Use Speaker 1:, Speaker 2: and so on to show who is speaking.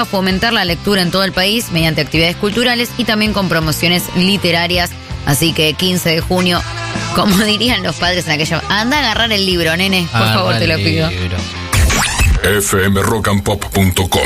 Speaker 1: fomentar la lectura en todo el país mediante actividades culturales y también con promociones literarias. Así que 15 de junio, como dirían los padres en aquella... Anda a agarrar el libro, nene, por favor, te lo pido.
Speaker 2: fmrockandpop.com